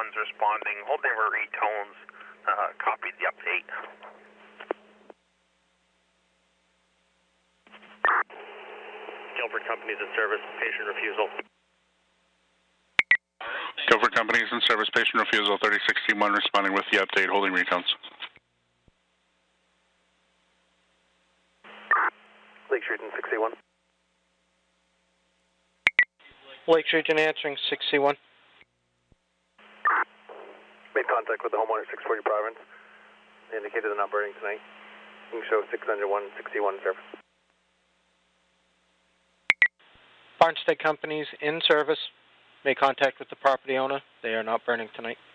61's responding. Holding River retones. Copied the update. Guilford Companies in service, patient refusal. Guilford Companies in service, patient refusal, 3061 responding with the update, holding retones. Lake Region 61. Lake Region answering 61. Made contact with the homeowner 640 Province. They indicated they're not burning tonight. You can show 601 61 service. Barnstead Companies in service. Made contact with the property owner. They are not burning tonight.